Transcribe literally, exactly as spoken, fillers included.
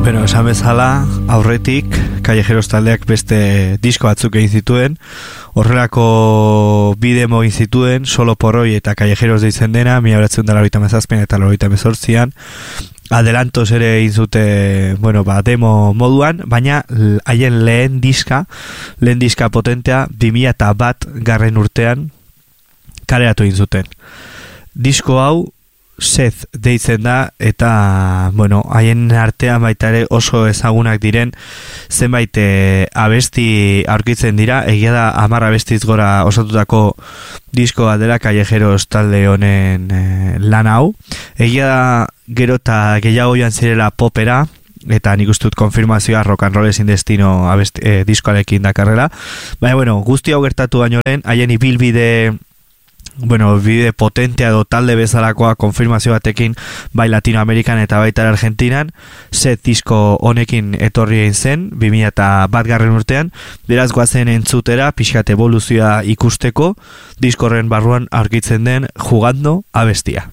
Bueno, esan bezala, aurretik, Callejeros taldeak beste disko batzuk egin zituen, horrelako bi demo egin zituen, Solo por hoy eta Callejeros deitzen dena, mila bederatziehun eta laurogeita hamazazpian eta laurogeita hemezortzian, adelantos ere egin zute, bueno, ba, demo moduan, baina haien lehen diska, lehen diska potentea, bi mila eta bat garren urtean, kaleratu egin zuten. Disko hau, Seth deitzen da, eta, bueno, haien artean baita ere oso ezagunak diren zenbait e, abesti aurkitzen dira, egia da hamar abestiz gora osatutako diskoa dela Callejeros talde honen e, lan hau. Egia da gero eta gehiago joan zirela popera, eta nik uste dut konfirmazioa Rock and Roll Ezin Destino abesti, e, diskoarekin dakarrela. Baina, bueno, guzti hau gertatu baino lehen, haien ibilbide bueno, bide potentea edo talde bezalakoa konfirmazio batekin bai Latinoamerikan eta baita Argentinan, set disko honekin etorri egin zen, bi mila eta bat garren urtean, beraz goazen entzutera, pixkat evoluzioa ikusteko, diskorren barruan aurkitzen den Jugando abestia.